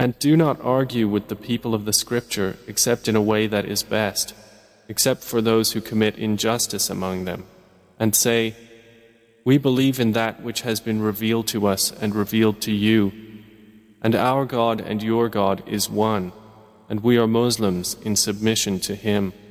And do not argue with the people of the scripture except in a way that is best, except for those who commit injustice among them, and say, "We believe in that which has been revealed to us and revealed to you, and our God and your God is one, and we are Muslims in submission to Him."